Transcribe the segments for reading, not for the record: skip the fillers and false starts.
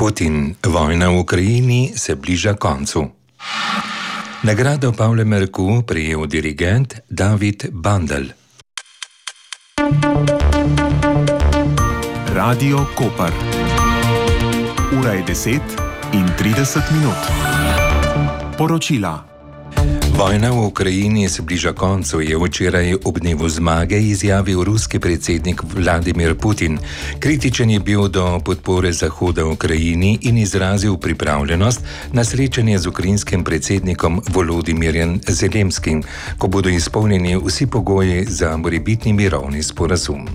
Putin, vojna v Ukrajini se bliža koncu. Nagrado Pavle Merku prejel dirigent David Bandel. Radio Koper. Ura je 10:30. Poročila. Vojna v Ukrajini se bliža koncu, je včeraj ob dnevu zmage izjavil ruski predsednik Vladimir Putin. Kritičen je bil do podpore Zahoda Ukrajini in izrazil pripravljenost na srečanje z ukrajinskim predsednikom Volodimirjem Zelenskim, ko bodo izpolnjeni vsi pogoji za morebitni mirovni sporazum.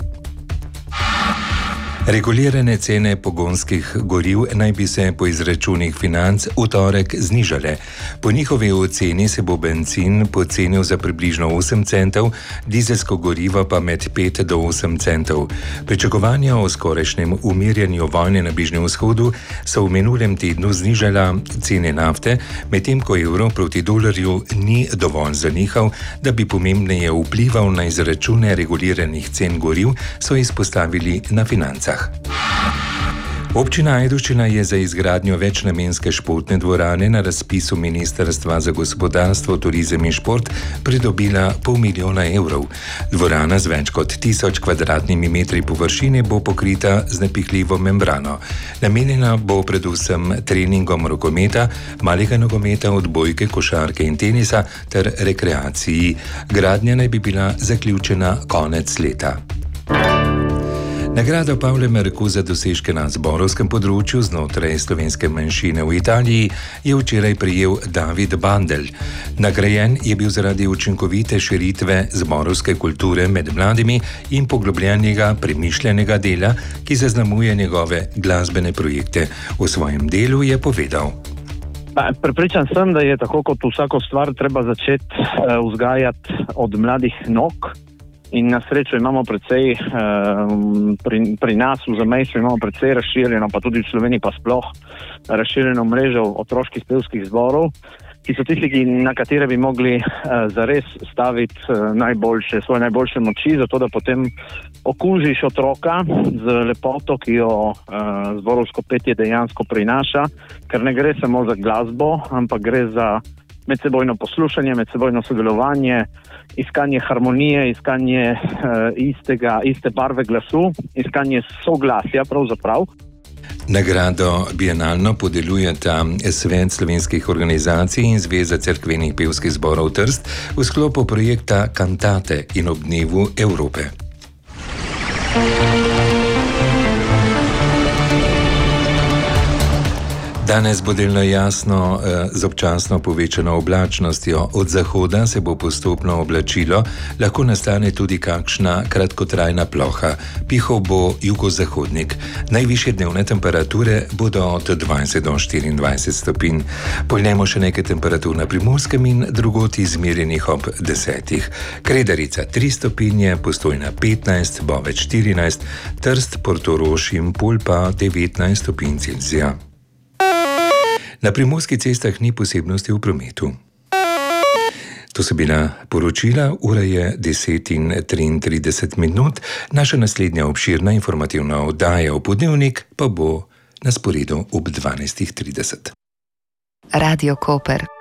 Regulirane cene pogonskih goriv naj bi se po izračunih Financ v torek znižale. Po njihovi oceni se bo bencin pocenil za približno 8 centov, dizelsko gorivo pa med 5 do 8 centov. Pričakovanja o skorajšnjem umirjanju vojne na Bližnjem vzhodu so v minulem tednu znižala cene nafte, medtem ko evro proti dolarju ni dovolj zanihal, da bi pomembneje vplival na izračune reguliranih cen goriv, so izpostavili na Financah. Občina Ajdovščina je za izgradnjo večnamenske športne dvorane na razpisu Ministrstva za gospodarstvo, turizem in šport pridobila $500 000. Dvorana z več kot 1000 kvadratnimi metri površine bo pokrita z nepihljivo membrano. Namenjena bo predvsem treningom rokometa, malega nogometa, odbojke, košarke in tenisa ter rekreaciji. Gradnja naj bi bila zaključena konec leta. Nagrado Pavle Merku za dosežke na zborovskem področju znotraj slovenske manjšine v Italiji je včeraj prejel David Bandel. Nagrajen je bil zaradi učinkovite širitve zborovske kulture med mladimi in poglobljenega, premišljenega dela, ki zaznamuje njegove glasbene projekte. V svojem delu je povedal: Prepričan sem, da je tako kot vsako stvar treba začeti vzgajati od mladih nog. In na srečo imamo precej, pri nas v zamejstvu imamo precej razširjeno, pa tudi v Sloveniji pa sploh razširjeno mrežo otroških pevskih zborov, ki so tisti, na katere bi mogli zares staviti svoje najboljše moči, zato da potem okužiš otroka z lepoto, ki jo zborovsko petje dejansko prinaša, ker ne gre samo za glasbo, ampak gre za medsebojno poslušanje, medsebojno sodelovanje, iskanje harmonije, iskanje iste barve glasu, iskanje soglasja pravzaprav. Nagrado bienalno podeljujeta Svet slovenskih organizacij in Zveza cerkvenih pevskih zborov Trst v sklopu projekta Kantate in ob dnevu Evrope. Danes bo delno jasno z občasno povečano oblačnostjo. Od zahoda se bo postopno oblačilo, lahko nastane tudi kakšna kratkotrajna ploha. Pihal bo jugozahodnik. Najvišje dnevne temperature bodo od 20 do 24 stopinj. Poglejmo še nekaj temperatur na Primorskem in drugod izmerjenih ob 10. Kredarica 3 stopinje, Postojna 15, Boveč 14, Trst, Portorož in Pulj pa 19 stopinj Celzija. Na primorskih cestah ni posebnosti v prometu. To so bila poročila, ura je 10:33. Naša naslednja obširna informativna oddaja v Podnevnik pa bo na sporedu ob 12:30. Radio Koper.